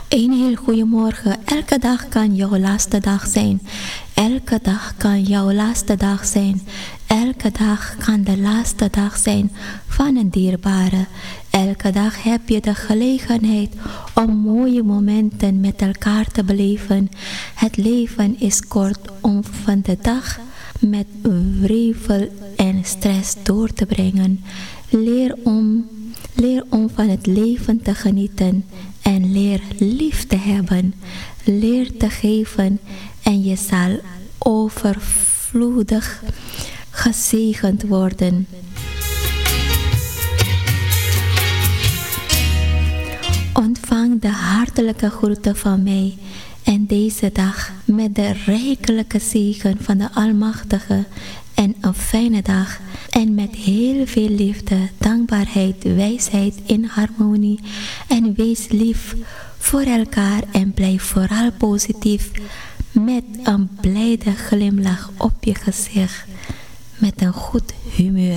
Een heel goede morgen. Elke dag kan jouw laatste dag zijn. Elke dag kan jouw laatste dag zijn. Elke dag kan de laatste dag zijn van een dierbare. Elke dag heb je de gelegenheid om mooie momenten met elkaar te beleven. Het leven is kort om van de dag met wrevel en stress door te brengen. Leer om van het leven te genieten en leer lief te hebben. Leer te geven en je zal overvloedig gezegend worden. Ontvang de hartelijke groeten van mij en deze dag met de rijkelijke zegen van de Almachtige en een fijne dag en met heel veel liefde, dankbaarheid, wijsheid in harmonie en wees lief voor elkaar en blijf vooral positief met een blijde glimlach op je gezicht, met een goed humeur.